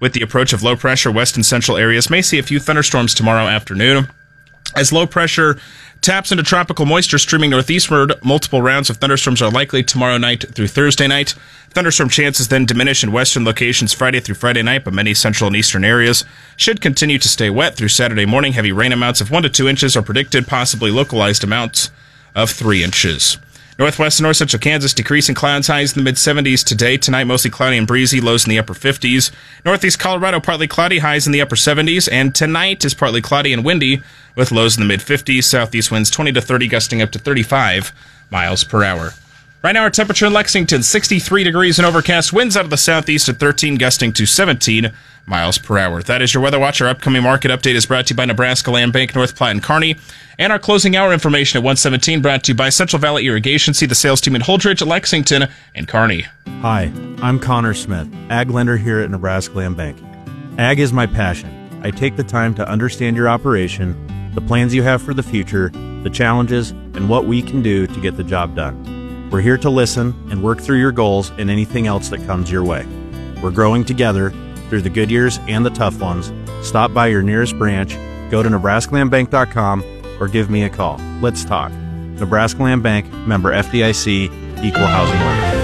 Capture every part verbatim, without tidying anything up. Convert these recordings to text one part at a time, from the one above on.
With the approach of low pressure, west and central areas may see a few thunderstorms tomorrow afternoon. As low pressure taps into tropical moisture streaming northeastward, multiple rounds of thunderstorms are likely tomorrow night through Thursday night. Thunderstorm chances then diminish in western locations Friday through Friday night, but many central and eastern areas should continue to stay wet through Saturday morning. Heavy rain amounts of one to two inches are predicted, possibly localized amounts of three inches. Northwest and north central Kansas decreasing clouds, highs in the mid seventies today. Tonight mostly cloudy and breezy, lows in the upper fifties. Northeast Colorado partly cloudy, highs in the upper seventies. And tonight is partly cloudy and windy with lows in the mid fifties. Southeast winds twenty to thirty, gusting up to thirty-five miles per hour. Right now our temperature in Lexington, sixty-three degrees and overcast. Winds out of the southeast at thirteen, gusting to seventeen miles per hour. That is your Weather Watch. Our upcoming market update is brought to you by Nebraska Land Bank, North Platte, and Kearney. And our closing hour information at one seventeen brought to you by Central Valley Irrigation. See the sales team in Holdridge, Lexington, and Kearney. Hi, I'm Connor Smith, ag lender here at Nebraska Land Bank. Ag is my passion. I take the time to understand your operation, the plans you have for the future, the challenges, and what we can do to get the job done. We're here to listen and work through your goals and anything else that comes your way. We're growing together through the good years and the tough ones. Stop by your nearest branch, go to nebraska land bank dot com, or give me a call. Let's talk. Nebraska Land Bank, member F D I C, equal housing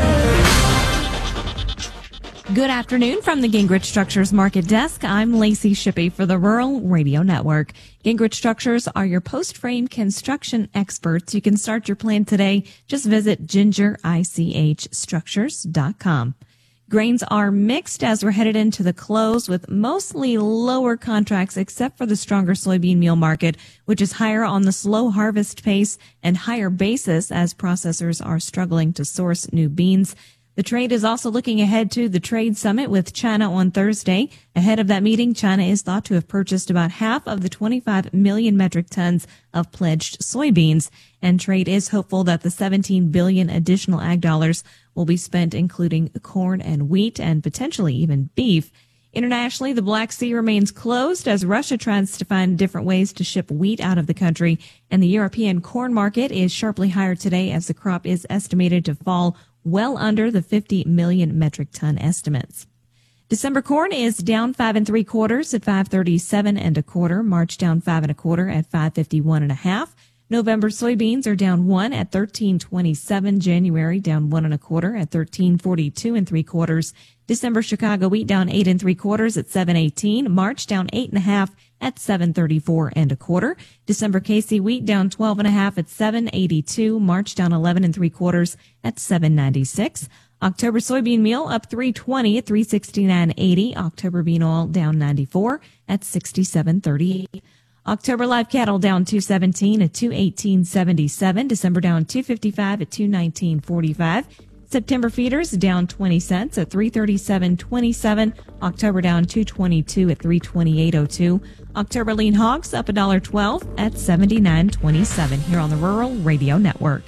lender. Good afternoon from the Gingrich Structures Market Desk. I'm Lacey Shippey for the Rural Radio Network. Gingrich Structures are your post-frame construction experts. You can start your plan today. Just visit ginger ich structures dot com. Grains are mixed as we're headed into the close with mostly lower contracts except for the stronger soybean meal market, which is higher on the slow harvest pace and higher basis as processors are struggling to source new beans. The trade is also looking ahead to the trade summit with China on Thursday. Ahead of that meeting, China is thought to have purchased about half of the twenty-five million metric tons of pledged soybeans. And trade is hopeful that the seventeen billion additional ag dollars will be spent including corn and wheat and potentially even beef. Internationally, the Black Sea remains closed as Russia tries to find different ways to ship wheat out of the country. And the European corn market is sharply higher today as the crop is estimated to fall well under the fifty million metric ton estimates. December corn is down five and three quarters at five thirty-seven and a quarter. March down five and a quarter at five fifty-one and a half. November soybeans are down one at thirteen twenty-seven. January down one and a quarter at thirteen forty-two and three quarters. December Chicago wheat down eight and three quarters at seven eighteen. March down eight and a half at seven thirty-four and a quarter. December K C wheat down twelve and a half at seven eighty-two. March down eleven and three quarters at seven ninety-six. October soybean meal up three twenty at three sixty-nine eighty. October bean oil down ninety-four at sixty-seven thirty-eight. October live cattle down two seventeen at two eighteen seventy-seven. December down two fifty-five at two nineteen forty-five. September feeders down twenty cents at three thirty-seven twenty-seven. October down two twenty-two at three twenty-eight oh two. October lean hogs up one dollar twelve at seventy-nine twenty-seven here on the Rural Radio Network.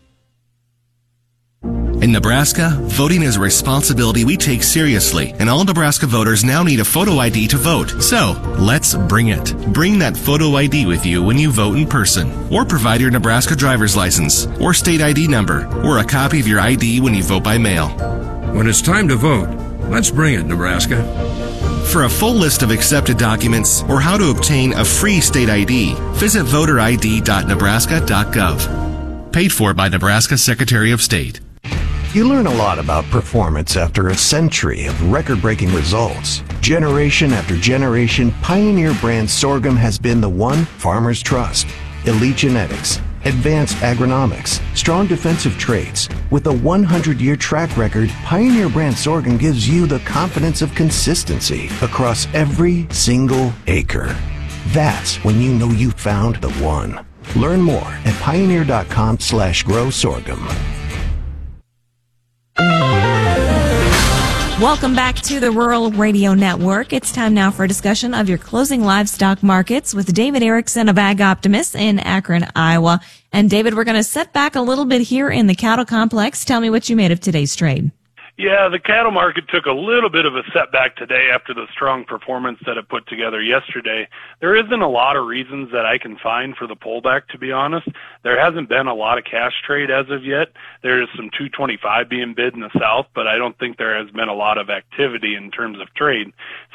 In Nebraska, voting is a responsibility we take seriously, and all Nebraska voters now need a photo I D to vote. So, let's bring it. Bring that photo I D with you when you vote in person, or provide your Nebraska driver's license, or state I D number, or a copy of your I D when you vote by mail. When it's time to vote, let's bring it, Nebraska. For a full list of accepted documents or how to obtain a free state I D, visit voter I D dot nebraska dot gov. Paid for by Nebraska Secretary of State. You learn a lot about performance after a century of record-breaking results. Generation after generation, Pioneer brand sorghum has been the one farmers trust. Elite genetics, advanced agronomics, strong defensive traits. With a one hundred year track record, Pioneer brand sorghum gives you the confidence of consistency across every single acre. That's when you know you found the one. Learn more at pioneer dot com slash grow sorghum. Welcome back to the Rural Radio Network. It's time now for a discussion of your closing livestock markets with David Erickson of Ag Optimist in Akron, Iowa. And David, we're going to set back a little bit here in the cattle complex. Tell me what you made of today's trade. Yeah, the cattle market took a little bit of a setback today after the strong performance that it put together yesterday. There isn't a lot of reasons that I can find for the pullback, to be honest. There hasn't been a lot of cash trade as of yet. There's some two twenty-five being bid in the south, but I don't think there has been a lot of activity in terms of trade.